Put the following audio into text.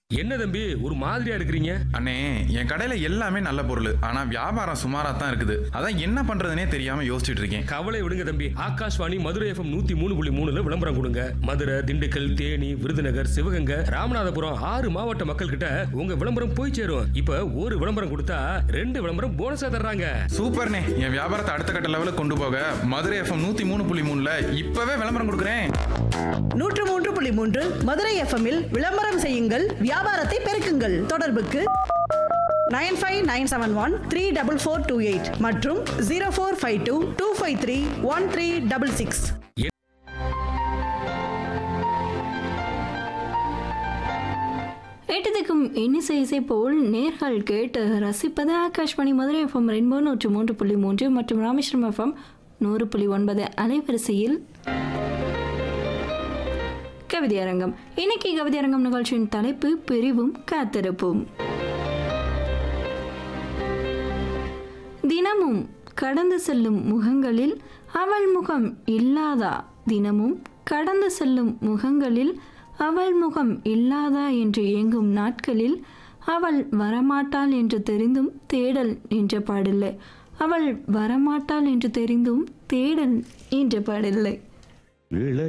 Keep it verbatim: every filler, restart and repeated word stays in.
என்ன தம்பி ஒரு மாதிரியா இருக்கிறீங்க? அண்ணே, என் கடையில எல்லாமே நல்ல பொருள். ஆனா வியாபாரம் சுமாரா தான் இருக்குது. அதான் என்ன பண்றதுனே தெரியாம யோசிச்சுட்டு இருக்கேன். கவலை விடுங்க தம்பி. ஆகாஷ்வாணி மதுரை எஃப்எம் நூத்தி மூணு புள்ளி மூணுல விளம்பரம் கொடுங்க. மதுரை, திண்டுக்கல், தேனி, விருதுநகர், சிவகங்கை, ராமநாதபுரம் ஆறு மாவட்ட மக்கள் கிட்ட உங்க விளம்பரம் போய் சேரும். இப்ப ஒரு விளம்பரம் கொடுத்தா ரெண்டு விளம்பரம் போனஸா தர்றாங்க. சூப்பர்ண்ணே, என் வியாபாரத்தை அடுத்த கட்ட லெவலுக்கு கொண்டு போக மதுரை எஃப்எம் நூத்தி மூணு புள்ளி மூணுல இப்பவே விளம்பரம் கொடுக்குறேன். நூற்று மூன்று புள்ளி மூன்று மதுரை எஃப்எம்மில் விளம்பரம் செய்யுங்கள், வியாபாரத்தை பெருக்குங்கள். தொடர்புக்கு nine five nine seven one three double four two eight மற்றும் zero four five two two five three one three double six. எட்டதுக்கும் இன்னிசை இசை போல் நேர்கள் கேட்டு ரசிப்பது ஆகாஷ்வாணி மதுரை எஃப்எம் ரெயின்போ நூற்று மூன்று புள்ளி மூன்று மற்றும் ராமேஸ்வரம் எஃப்எம் நூறு புள்ளி ஒன்பது அலைவரிசையில் கவிதையரங்கம். இன்னைக்கு கவிதையரங்கம் நிகழ்ச்சியின் தலைப்பு பிரிவும் காத்திருப்பும். தினமும் கடந்து செல்லும் முகங்களில் அவள் முகம் இல்லாதா, தினமும் கடந்து செல்லும் முகங்களில் அவள் முகம் இல்லாதா என்று ஏங்கும் நாட்களில் அவள் வரமாட்டாள் என்று தெரிந்தும் தேடல் என்ற பாடில்லை. அவள் வரமாட்டாள் என்று தெரிந்தும் தேடல் என்ற பாடில்லை.